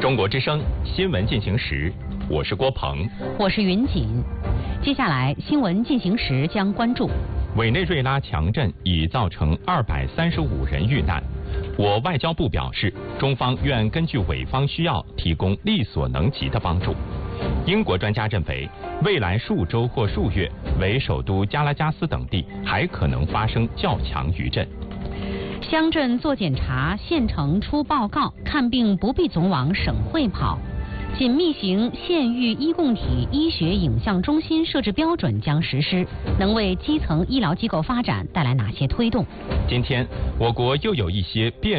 中国之声新闻进行时，我是郭鹏， 我是云锦。接下来新闻进行时将关注： 委内瑞拉强震已造成235人遇难。我外交部表示，中方愿根据委方需要提供力所能及的帮助。英国专家认为，未来数周或数月，为首都加拉加斯等地还可能发生较强余震。 乡镇做检查，县城出报告，看病不必总往省会跑。紧密型县域医共体医学影像中心设置标准将实施，能为基层医疗机构发展带来哪些推动？ 今天，我国又有一些变